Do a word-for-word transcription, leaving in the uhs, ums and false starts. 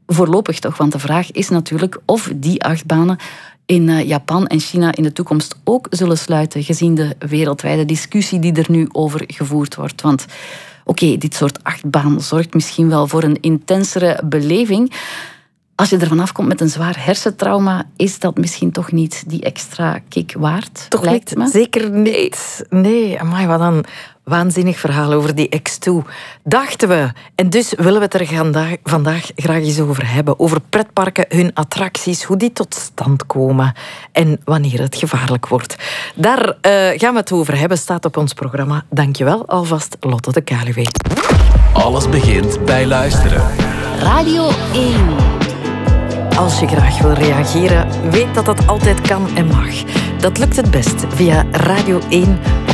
Voorlopig toch, want de vraag is natuurlijk of die achtbanen in Japan en China in de toekomst ook zullen sluiten, gezien de wereldwijde discussie die er nu over gevoerd wordt. Want oké, okay, dit soort achtbaan zorgt misschien wel voor een intensere beleving. Als je er vanaf komt met een zwaar hersentrauma, is dat misschien toch niet die extra kick waard? Toch lijkt niet, me. zeker niet. Nee, amai, wat een waanzinnig verhaal over die X twee. Dachten we. En dus willen we het er vandaag, vandaag graag eens over hebben. Over pretparken, hun attracties, hoe die tot stand komen en wanneer het gevaarlijk wordt. Daar uh, gaan we het over hebben, staat op ons programma. Dankjewel alvast, Lotte de Kaluwe. Alles begint bij luisteren. Radio één. Als je graag wil reageren, weet dat dat altijd kan en mag. Dat lukt het best via radio één